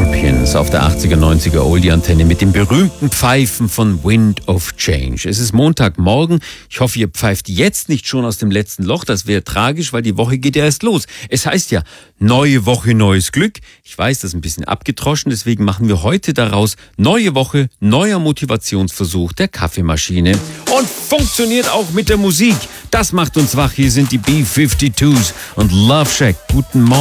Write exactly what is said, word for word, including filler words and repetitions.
Scorpions auf der achtziger, neunziger Oldie-Antenne mit dem berühmten Pfeifen von Wind of Change. Es ist Montagmorgen. Ich hoffe, ihr pfeift jetzt nicht schon aus dem letzten Loch. Das wäre tragisch, weil die Woche geht ja erst los. Es heißt ja, neue Woche, neues Glück. Ich weiß, das ist ein bisschen abgetroschen, deswegen machen wir heute daraus neue Woche, neuer Motivationsversuch der Kaffeemaschine. Und funktioniert auch mit der Musik. Das macht uns wach. Hier sind die B zweiundfünfzig und Love Shack. Guten Morgen.